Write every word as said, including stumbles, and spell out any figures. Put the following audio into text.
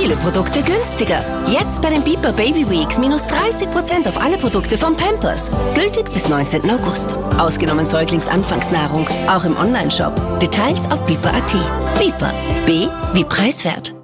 viele Produkte günstiger. Jetzt bei den Beeper Baby Weeks minus dreißig Prozent auf alle Produkte von Pampers. Gültig bis neunzehnten August. Ausgenommen Säuglingsanfangsnahrung. Auch im Onlineshop. Details auf beeper punkt at. Beeper. B wie preiswert.